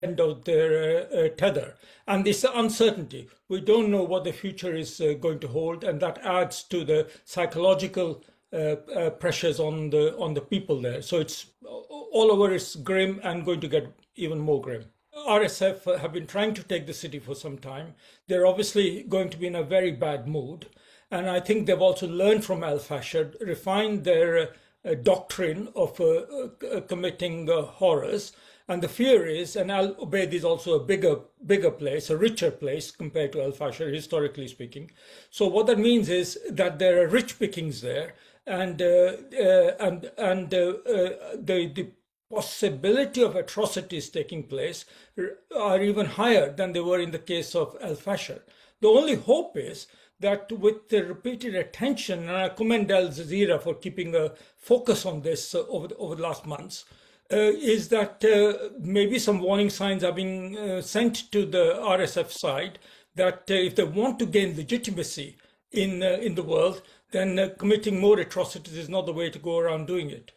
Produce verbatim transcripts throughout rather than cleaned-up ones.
end of their uh, uh, tether. And this uncertainty, we don't know what the future is uh, going to hold, and that adds to the psychological uh, uh, pressures on the on the people there. So it's all over, it's grim and going to get even more grim. R S F have been trying to take the city for some time. They're obviously going to be in a very bad mood. And I think they've also learned from al-Fashar, refined their uh, doctrine of uh, uh, committing uh, horrors. And the fear is, and Al-Ubaid is also a bigger, bigger place, a richer place compared to al-Fashar, historically speaking. So what that means is that there are rich pickings there, and uh, uh, and and uh, uh, the the possibility of atrocities taking place are even higher than they were in the case of al-Fashar. The only hope is that with the repeated attention, and I commend Al Jazeera for keeping a focus on this uh, over, the, over the last months, uh, is that uh, maybe some warning signs are being uh, sent to the R S F side that uh, if they want to gain legitimacy in, uh, in the world, then uh, committing more atrocities is not the way to go around doing it.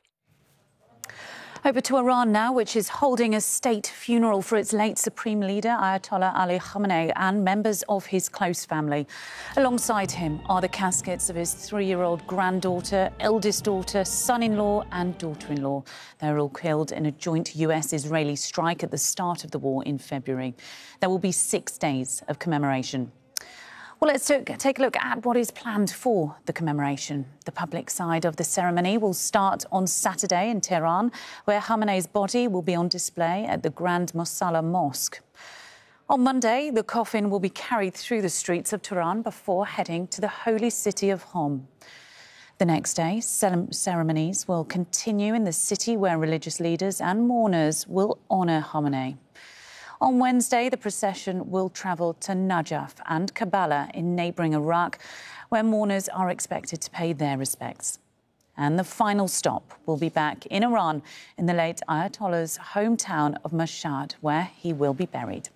Over to Iran now, which is holding a state funeral for its late supreme leader, Ayatollah Ali Khamenei, and members of his close family. Alongside him are the caskets of his three-year-old granddaughter, eldest daughter, son-in-law and daughter-in-law. They were all killed in a joint U S-Israeli strike at the start of the war in February. There will be six days of commemoration. Well, let's take a look at what is planned for the commemoration. The public side of the ceremony will start on Saturday in Tehran, where Khamenei's body will be on display at the Grand Mosalla Mosque. On Monday, the coffin will be carried through the streets of Tehran before heading to the holy city of Qom. The next day, ceremonies will continue in the city where religious leaders and mourners will honour Khamenei. On Wednesday, the procession will travel to Najaf and Karbala in neighbouring Iraq, where mourners are expected to pay their respects. And the final stop will be back in Iran, in the late Ayatollah's hometown of Mashhad, where he will be buried.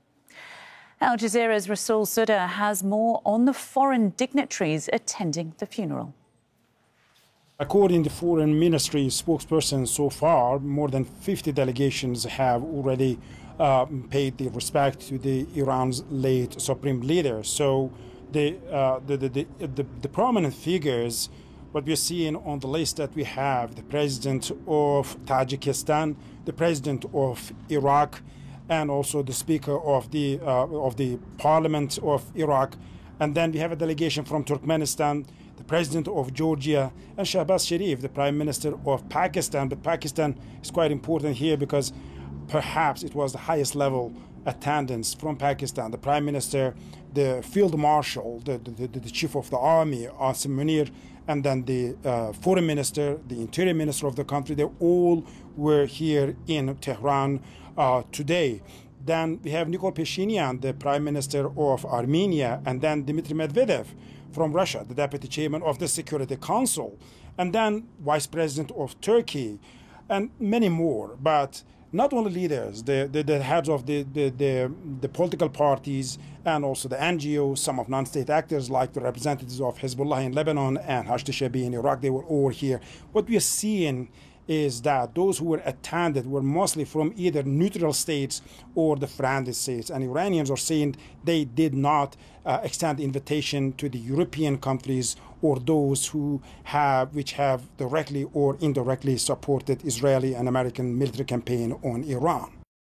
Al Jazeera's Rasul Suda has more on the foreign dignitaries attending the funeral. According to Foreign Ministry spokesperson, so far, more than fifty delegations have already uh, paid their respect to the Iran's late supreme leader. So the, uh, the, the, the, the, the prominent figures, what we're seeing on the list that we have, the president of Tajikistan, the president of Iraq, and also the speaker of the, uh, of the parliament of Iraq. And then we have a delegation from Turkmenistan, the president of Georgia, and Shahbaz Sharif, the prime minister of Pakistan. But Pakistan is quite important here because perhaps it was the highest level attendance from Pakistan. The prime minister, the field marshal, the, the, the, the chief of the army, Asim Munir, and then the uh, foreign minister, the interior minister of the country, they all were here in Tehran uh, today. Then we have Nikol Pashinyan, the prime minister of Armenia, and then Dmitry Medvedev from Russia, the deputy chairman of the Security Council, and then vice president of Turkey, and many more. But not only leaders, the, the, the heads of the, the, the, the political parties and also the N G Os, some of non-state actors like the representatives of Hezbollah in Lebanon and Hashd Shabi in Iraq, they were all here. What we are seeing is that those who were attended were mostly from either neutral states or the friendly states. And Iranians are saying they did not uh, extend invitation to the European countries or those who have, which have directly or indirectly supported Israeli and American military campaign on Iran.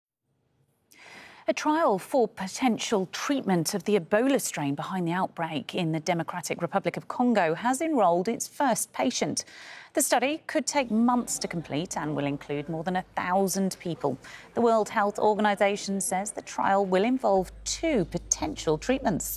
A trial for potential treatment of the Ebola strain behind the outbreak in the Democratic Republic of Congo has enrolled its first patient. The study could take months to complete and will include more than a thousand people. The World Health Organization says the trial will involve two potential treatments.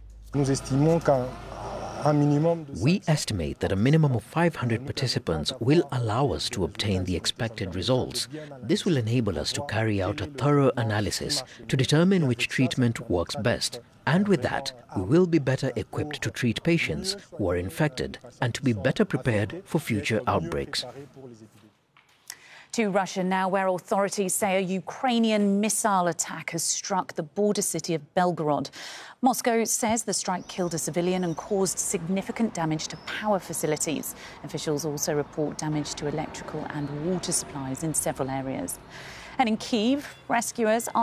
We estimate that a minimum of five hundred participants will allow us to obtain the expected results. This will enable us to carry out a thorough analysis to determine which treatment works best. And with that, we will be better equipped to treat patients who are infected and to be better prepared for future outbreaks. To Russia now, where authorities say a Ukrainian missile attack has struck the border city of Belgorod. Moscow says the strike killed a civilian and caused significant damage to power facilities. Officials also report damage to electrical and water supplies in several areas. And in Kyiv, rescuers are